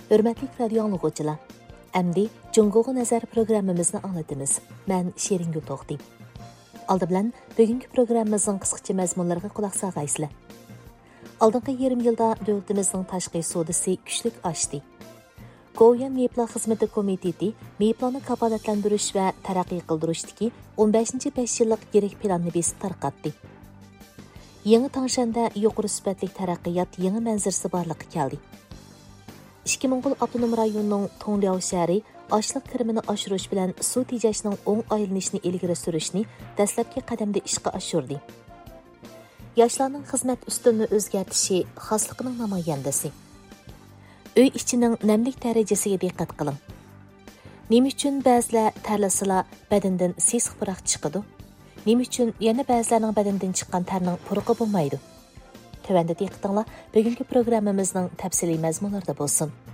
Hürmetli radio anlıqçılar, əmdi Cungoğu Nəzər proqramımızı anlatımız. Mən Şerin Gültoxdayım. Aldı bilan bugünkü proqramımızın qısqacha məzmunlarına qulaq sağaysızlar. Aldınqı yarım yılda dövlətimizin təşqi sodisi güclük aşdı. Goyan Meyiplar Xizmeti Komiteti Meyiplarni kafolatlantirish va taraqqiy qildirishdagi 15-ci 5 yillik gerek planni besib tarqatdi. Yangi Tangshan'da yuqori sifatli taraqqiyot yangi manzarasi borliqqa keldi. İşki Moğol Abdunum rayonunun Tongliao şəhəri açlıq kirimini aşırış bilan suv tejashning o'ng aylanishini ilgari surishni dastlabki qadamda ishga oshirdi. Yoshlarning xizmat ustunini o'zgartishi xosliqining namoyandasi. Uy ichining namlik darajasiga diqqat qiling. Nima uchun ba'zilar tarlasila badandan sesiq puroq chiqadi? Nima uchun yana ba'zilarning badandan chiqqan tarning puruqi bo'lmaydi? Tövəndə diqqətinizlər bugünkü proqramımızın təfsili məzmunlarında bolsun.